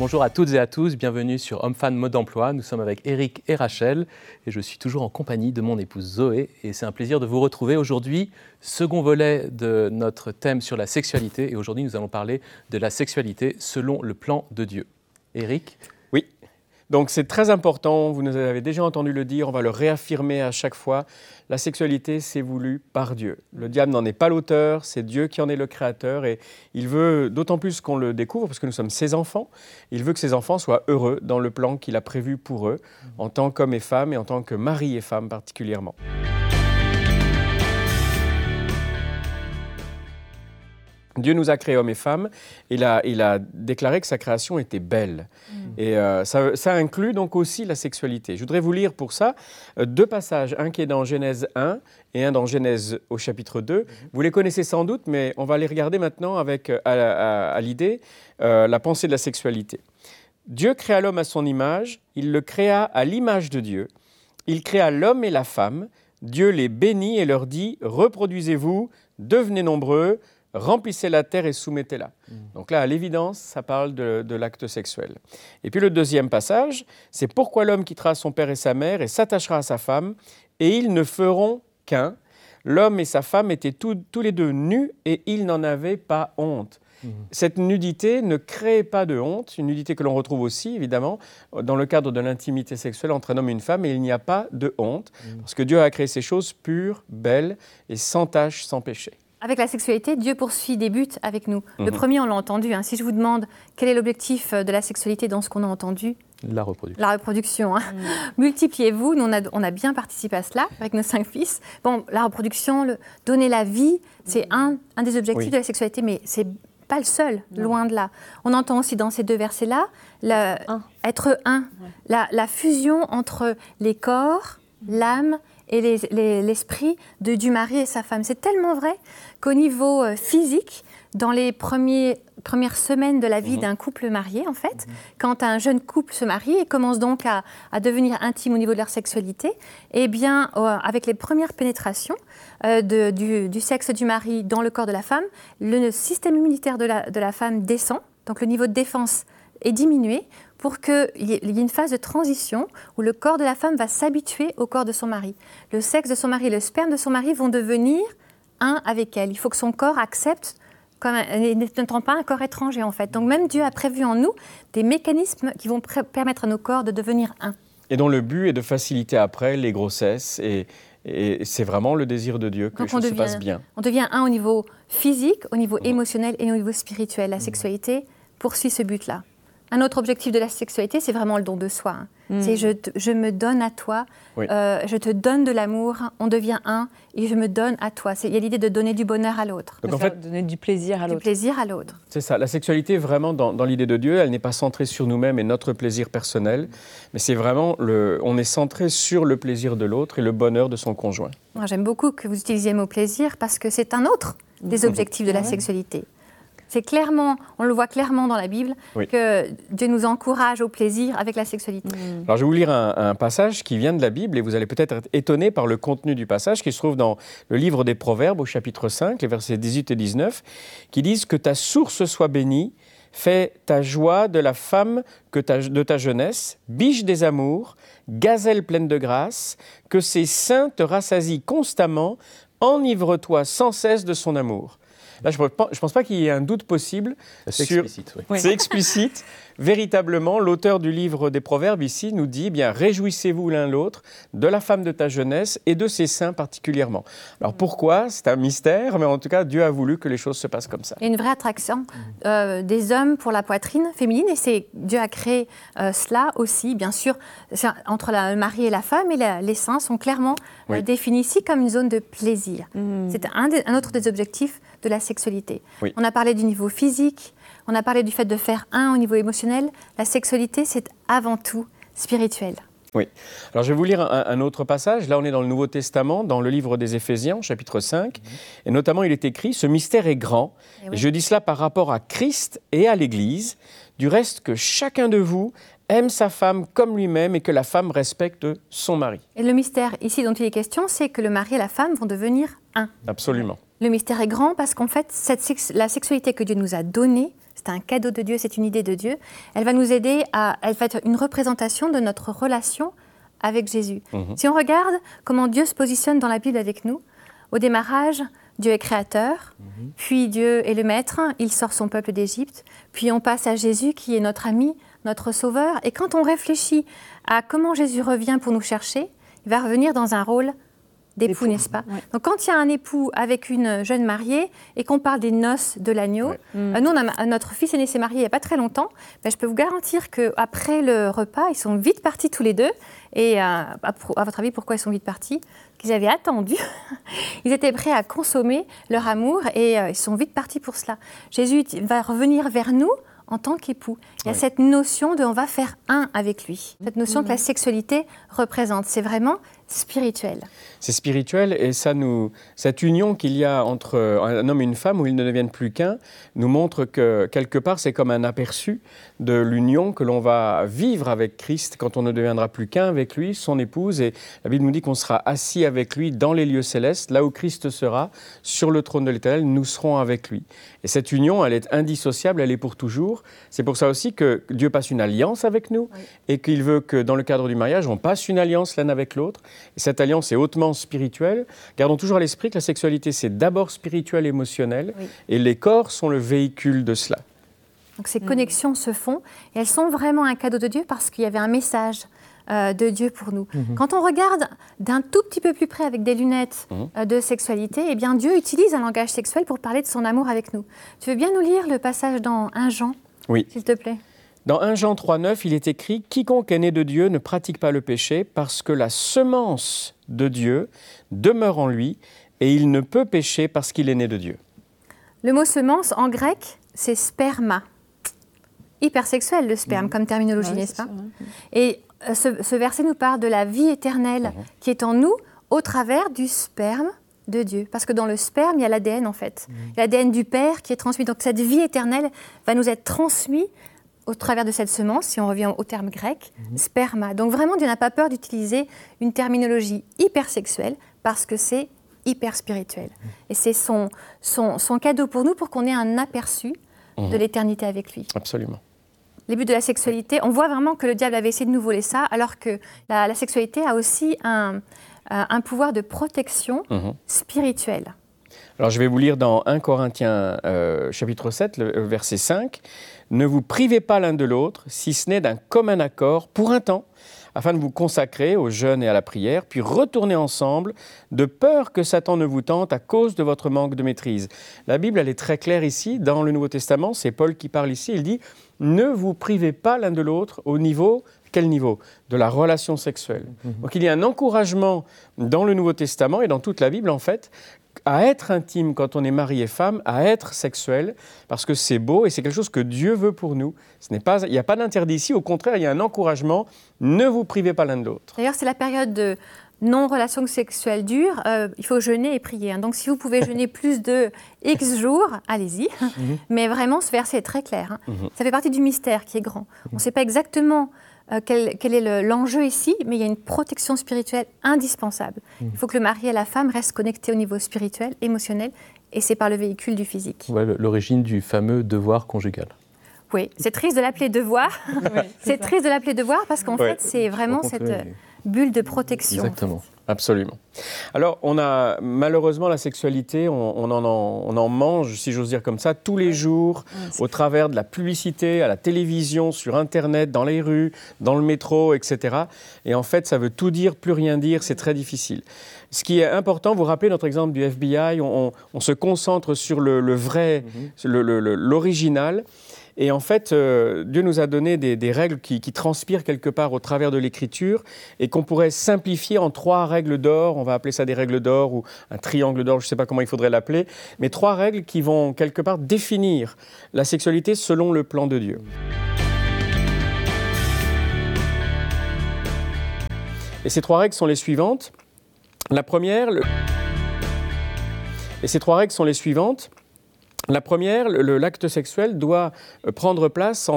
Bonjour à toutes et à tous, bienvenue sur Homme Fan Mode d'Emploi. Nous sommes avec Eric et Rachel et je suis toujours en compagnie de mon épouse Zoé et c'est un plaisir de vous retrouver aujourd'hui. Second volet de notre thème sur la sexualité et aujourd'hui nous allons parler de la sexualité selon le plan de Dieu. Eric ? Oui, donc c'est très important, vous nous avez déjà entendu le dire, on va le réaffirmer à chaque fois. La sexualité, c'est voulu par Dieu. Le diable n'en est pas l'auteur, c'est Dieu qui en est le créateur et il veut, d'autant plus qu'on le découvre, parce que nous sommes ses enfants, il veut que ses enfants soient heureux dans le plan qu'il a prévu pour eux, en tant qu'hommes et femmes et en tant que mari et femme particulièrement. Dieu nous a créés hommes et femmes, il a déclaré que sa création était belle. Et ça inclut donc aussi la sexualité. Je voudrais vous lire pour ça deux passages, un qui est dans Genèse 1 et un dans Genèse au chapitre 2. Vous les connaissez sans doute, mais on va les regarder maintenant avec à l'idée la pensée de la sexualité. Dieu créa l'homme à son image, il le créa à l'image de Dieu. Il créa l'homme et la femme, Dieu les bénit et leur dit « Reproduisez-vous, devenez nombreux ». Remplissez la terre et soumettez-la. Donc là, à l'évidence, ça parle de l'acte sexuel. Et puis le deuxième passage, c'est « Pourquoi l'homme quittera son père et sa mère et s'attachera à sa femme, et ils ne feront qu'un. L'homme et sa femme étaient tous les deux nus et ils n'en avaient pas honte. » Cette nudité ne crée pas de honte, une nudité que l'on retrouve aussi, évidemment, dans le cadre de l'intimité sexuelle entre un homme et une femme, et il n'y a pas de honte, parce que Dieu a créé ces choses pures, belles et sans tache, sans péché. Avec la sexualité, Dieu poursuit des buts avec nous. Le premier, on l'a entendu. Si je vous demande quel est l'objectif de la sexualité dans ce qu'on a entendu, la reproduction. La reproduction. Multipliez-vous. Nous, on a bien participé à cela avec nos 5 fils. Bon, la reproduction, donner la vie, c'est un des objectifs de la sexualité, mais c'est pas le seul, loin de là. On entend aussi dans ces deux versets-là, être un. Ouais. La fusion entre les corps, l'âme et l'esprit du mari et sa femme. C'est tellement vrai qu'au niveau physique, dans les premières semaines de la vie d'un couple marié, en fait, quand un jeune couple se marie et commence donc à devenir intime au niveau de leur sexualité, eh bien, avec les premières pénétrations du sexe du mari dans le corps de la femme, le système immunitaire de la femme descend, donc le niveau de défense est diminué pour qu'il y ait une phase de transition où le corps de la femme va s'habituer au corps de son mari. Le sexe de son mari et le sperme de son mari vont devenir un avec elle. Il faut que son corps accepte, n'étant pas un corps étranger en fait. Donc même Dieu a prévu en nous des mécanismes qui vont permettre à nos corps de devenir un. Et dont le but est de faciliter après les grossesses et c'est vraiment le désir de Dieu que les choses se passent bien. On devient un au niveau physique, au niveau émotionnel et au niveau spirituel. La sexualité poursuit ce but-là. Un autre objectif de la sexualité, c'est vraiment le don de soi. C'est je me donne à toi, je te donne de l'amour, on devient un et je me donne à toi. Il y a l'idée de donner du bonheur à l'autre. Donc en fait, donner du plaisir à l'autre. Du plaisir à l'autre. C'est ça, la sexualité vraiment dans l'idée de Dieu, elle n'est pas centrée sur nous-mêmes et notre plaisir personnel, mais c'est vraiment, on est centré sur le plaisir de l'autre et le bonheur de son conjoint. Moi, j'aime beaucoup que vous utilisiez le mot plaisir parce que c'est un autre des objectifs de la sexualité. C'est clairement, on le voit clairement dans la Bible, que Dieu nous encourage au plaisir avec la sexualité. Alors, je vais vous lire un passage qui vient de la Bible et vous allez peut-être être étonné par le contenu du passage qui se trouve dans le livre des Proverbes au chapitre 5, les versets 18 et 19, qui disent « Que ta source soit bénie, fais ta joie de la femme de ta jeunesse, biche des amours, gazelle pleine de grâce, que ses seins te rassasient constamment, enivre-toi sans cesse de son amour. » Là, je ne pense pas qu'il y ait un doute possible. C'est explicite, oui. C'est explicite. Véritablement, l'auteur du livre des Proverbes ici nous dit, réjouissez-vous l'un l'autre de la femme de ta jeunesse et de ses seins particulièrement. Alors pourquoi ? C'est un mystère, mais en tout cas, Dieu a voulu que les choses se passent comme ça. Il y a une vraie attraction des hommes pour la poitrine féminine et Dieu a créé cela aussi, bien sûr, entre le mari et la femme, et les seins sont clairement définis ici comme une zone de plaisir. C'est un autre des objectifs de la sexualité. Oui. On a parlé du niveau physique, on a parlé du fait de faire un au niveau émotionnel. La sexualité, c'est avant tout spirituel. Oui. Alors, je vais vous lire un autre passage. Là, on est dans le Nouveau Testament, dans le livre des Éphésiens, chapitre 5. Et notamment, il est écrit « Ce mystère est grand. Et je dis cela par rapport à Christ et à l'Église. Du reste, que chacun de vous aime sa femme comme lui-même et que la femme respecte son mari. » Et le mystère ici dont il est question, c'est que le mari et la femme vont devenir un. Absolument. Le mystère est grand parce qu'en fait, la sexualité que Dieu nous a donnée, c'est un cadeau de Dieu, c'est une idée de Dieu, elle va nous aider elle va être une représentation de notre relation avec Jésus. Si on regarde comment Dieu se positionne dans la Bible avec nous, au démarrage, Dieu est créateur, puis Dieu est le maître, il sort son peuple d'Égypte, puis on passe à Jésus qui est notre ami, notre sauveur. Et quand on réfléchit à comment Jésus revient pour nous chercher, il va revenir dans un rôle d'époux, n'est-ce pas? Ouais. Donc quand il y a un époux avec une jeune mariée et qu'on parle des noces de l'agneau, nous, notre fils aîné s'est marié il n'y a pas très longtemps, je peux vous garantir qu'après le repas, ils sont vite partis tous les deux. Et à votre avis, pourquoi ils sont vite partis? Qu'ils avaient attendu, ils étaient prêts à consommer leur amour et ils sont vite partis pour cela. Jésus va revenir vers nous en tant qu'époux. Il y a cette notion de on va faire un avec lui. Cette notion que la sexualité représente, c'est vraiment spirituel. C'est spirituel et cette union qu'il y a entre un homme et une femme où ils ne deviennent plus qu'un nous montre que quelque part c'est comme un aperçu de l'union que l'on va vivre avec Christ quand on ne deviendra plus qu'un avec lui, son épouse. Et la Bible nous dit qu'on sera assis avec lui dans les lieux célestes, là où Christ sera, sur le trône de l'Éternel, nous serons avec lui. Et cette union, elle est indissociable, elle est pour toujours. C'est pour ça aussi que Dieu passe une alliance avec nous et qu'il veut que dans le cadre du mariage, on passe une alliance l'un avec l'autre. Et cette alliance est hautement spirituelle. Gardons toujours à l'esprit que la sexualité, c'est d'abord spirituel et émotionnel, et les corps sont le véhicule de cela. Donc ces connexions se font, et elles sont vraiment un cadeau de Dieu parce qu'il y avait un message de Dieu pour nous. Quand on regarde d'un tout petit peu plus près avec des lunettes de sexualité, eh bien Dieu utilise un langage sexuel pour parler de son amour avec nous. Tu veux bien nous lire le passage dans 1 Jean, s'il te plaît? Dans 1 Jean 3,9, il est écrit « Quiconque est né de Dieu ne pratique pas le péché parce que la semence de Dieu demeure en lui et il ne peut pécher parce qu'il est né de Dieu. » Le mot semence, en grec, c'est sperma. Hypersexuel, le sperme, comme terminologie, n'est-ce pas? Et ce verset nous parle de la vie éternelle qui est en nous au travers du sperme de Dieu. Parce que dans le sperme, il y a l'ADN, en fait. L'ADN du Père qui est transmis. Donc cette vie éternelle va nous être transmise au travers de cette semence, si on revient au terme grec, sperma. Donc vraiment, Dieu n'a pas peur d'utiliser une terminologie hypersexuelle parce que c'est hyper spirituel. Et c'est son cadeau pour nous pour qu'on ait un aperçu de l'éternité avec lui. Absolument. Les buts de la sexualité, on voit vraiment que le diable avait essayé de nous voler ça, alors que la sexualité a aussi un pouvoir de protection spirituelle. Alors je vais vous lire dans 1 Corinthiens chapitre 7, le verset 5. « Ne vous privez pas l'un de l'autre, si ce n'est d'un commun accord, pour un temps, afin de vous consacrer au jeûne et à la prière, puis retourner ensemble, de peur que Satan ne vous tente à cause de votre manque de maîtrise. » La Bible, elle est très claire ici, dans le Nouveau Testament, c'est Paul qui parle ici, il dit « Ne vous privez pas l'un de l'autre au niveau... » Quel niveau? De la relation sexuelle. Donc il y a un encouragement dans le Nouveau Testament et dans toute la Bible, en fait, à être intime quand on est mari et femme, à être sexuel, parce que c'est beau et c'est quelque chose que Dieu veut pour nous. Il n'y a pas d'interdit ici, au contraire, il y a un encouragement. Ne vous privez pas l'un de l'autre. D'ailleurs, c'est la période de non-relation sexuelle dure. Il faut jeûner et prier. Donc si vous pouvez jeûner plus de X jours, allez-y. Mais vraiment, ce verset est très clair. Ça fait partie du mystère qui est grand. On ne sait pas exactement quel est l'enjeu ici, mais il y a une protection spirituelle indispensable. Il faut que le mari et la femme restent connectés au niveau spirituel, émotionnel, et c'est par le véhicule du physique. Ouais, l'origine du fameux devoir conjugal. Oui, c'est triste de l'appeler devoir. C'est triste de l'appeler devoir parce qu'en fait, c'est vraiment cette bulle de protection. Exactement. Absolument. Alors, on a malheureusement la sexualité, on en mange, si j'ose dire comme ça, tous les jours, au travers de la publicité, à la télévision, sur Internet, dans les rues, dans le métro, etc. Et en fait, ça veut tout dire, plus rien dire, c'est très difficile. Ce qui est important, vous vous rappelez notre exemple du FBI, on se concentre sur le vrai, l'original. Et en fait, Dieu nous a donné des règles qui transpirent quelque part au travers de l'Écriture et qu'on pourrait simplifier en 3 règles d'or. On va appeler ça des règles d'or ou un triangle d'or, je ne sais pas comment il faudrait l'appeler. Mais 3 règles qui vont quelque part définir la sexualité selon le plan de Dieu. Et ces 3 règles sont les suivantes. La première... l'acte sexuel doit prendre place